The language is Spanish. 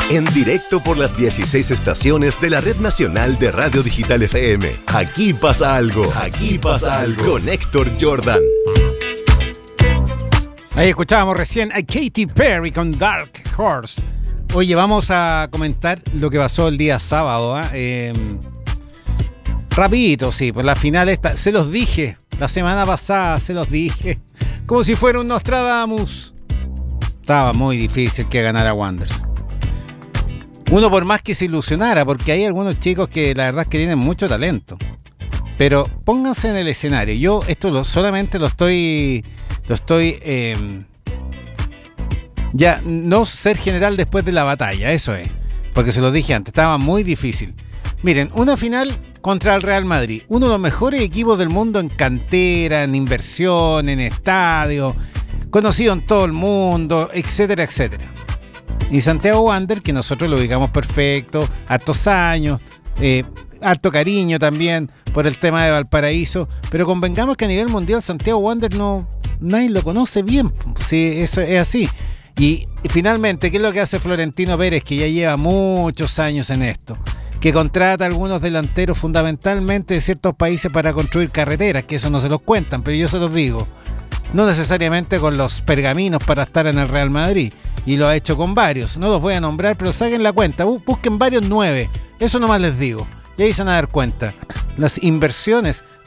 En directo por las 16 estaciones de la Red Nacional de Radio Digital FM. Aquí pasa algo. Aquí pasa algo. Con Héctor Jordan. Ahí escuchábamos recién a Katy Perry con Dark Horse. Oye, vamos a comentar lo que pasó el día sábado. Rapidito, sí, pues la final esta, se los dije, la semana pasada se los dije, como si fuera un Nostradamus. Estaba muy difícil que ganara Wanderers. Uno por más que se ilusionara, porque hay algunos chicos que la verdad es que tienen mucho talento. Pero pónganse en el escenario. Yo esto solamente lo estoy ya no ser general después de la batalla, eso es. Porque se lo dije antes, estaba muy difícil. Miren, una final contra el Real Madrid, uno de los mejores equipos del mundo en cantera, en inversión, en estadio, conocido en todo el mundo, etcétera, etcétera. Y Santiago Wanderers, que nosotros lo ubicamos perfecto, hartos años, harto cariño también por el tema de Valparaíso, pero convengamos que a nivel mundial Santiago Wanderers nadie lo conoce bien, sí, eso es así. Y finalmente, ¿qué es lo que hace Florentino Pérez, que ya lleva muchos años en esto? Que contrata a algunos delanteros fundamentalmente de ciertos países para construir carreteras, que eso no se los cuentan, pero yo se los digo. No necesariamente con los pergaminos para estar en el Real Madrid, y lo ha hecho con varios, no los voy a nombrar, pero saquen la cuenta, busquen varios 9, eso nomás les digo, y ahí se van a dar cuenta las inversiones